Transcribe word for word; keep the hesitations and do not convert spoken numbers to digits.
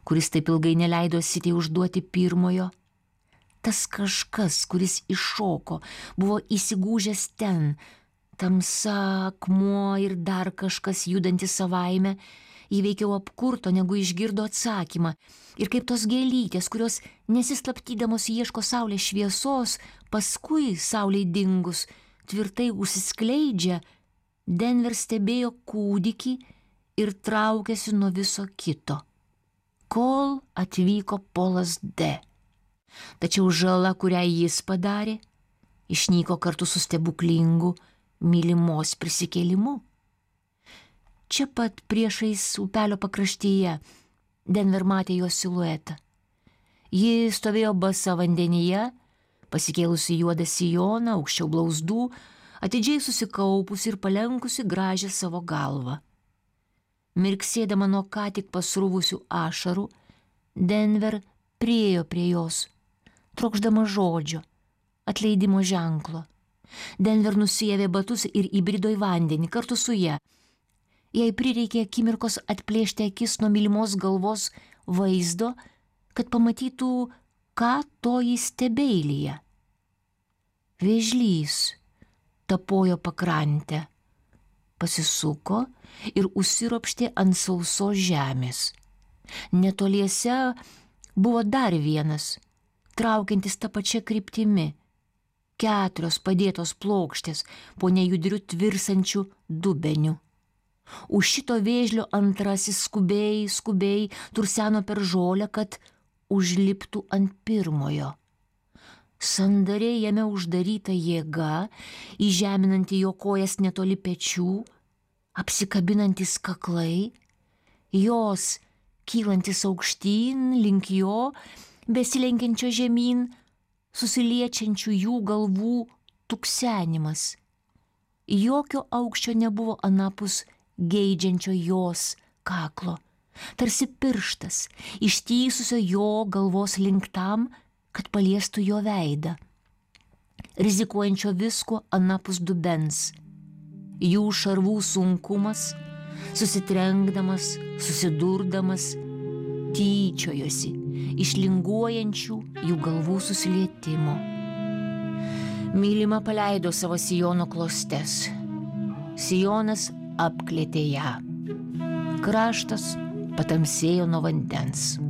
kuris taip ilgai neleido Sitei užduoti pirmojo. Tas kažkas, kuris iššoko, buvo įsigūžęs ten, tamsa, akmuo ir dar kažkas judantis savaime, jį veikiau apkurto, negu išgirdo atsakymą. Ir kaip tos gėlytės, kurios nesislaptydamos ieško saulės šviesos, paskui saulei dingus, tvirtai užsiskleidžia, Denver stebėjo kūdikį ir traukėsi nuo viso kito, kol atvyko Polas D. Tačiau žala, kurią jis padarė, išnyko kartu su stebuklingu mylimos prisikėlimu. Čia pat priešais upelio pakraštyje Denver matė jo siluetą. Ji stovėjo basa vandenyje, pasikėlusi juodą sijoną, aukščiau blauzdų, atidžiai susikaupusi ir palenkusi gražią savo galvą. Mirksėdama nuo ką tik pasrūvusių ašarų, Denver priėjo prie jos, trokšdama žodžio, atleidimo ženklo. Denver nusiavė batus ir įbrido į vandenį kartu su ja. Jai prireikė akimirkos atplėšti akis nuo mylimos galvos vaizdo, kad pamatytų, ką toji stebeilyje. Vėžlys tapojo pakrantę, pasisuko ir užsiropštė ant sausos žemės. Netoliese buvo dar vienas, traukiantis tą pačią kryptimi, keturios padėtos plokštės po nejudriu tvirsančių dubeniu. Už šito vėžlio antrasis skubiai, skubiai turseno per žolę, kad užliptų ant pirmojo. Sandariai jame uždaryta jėga, įžeminanti jo kojas netoli pečių, apsikabinantis kaklai, jos kylantis aukštyn link jo, besilenkiančio žemyn, susiliečiančių jų galvų tuksenimas. Jokio aukščio nebuvo anapus geidžiančio jos kaklo, tarsi pirštas, ištįsusio jo galvos link tam, kad paliestų jo veidą, rizikuojančio visko anapus dubens. Jų šarvų sunkumas, susitrenkdamas, susidurdamas, tyčiojosi iš linguojančių jų galvų susilietimo. Mylima paleido savo sijono klostes. Sijonas apklėtė ją. Kraštas patamsėjo nuo vandens.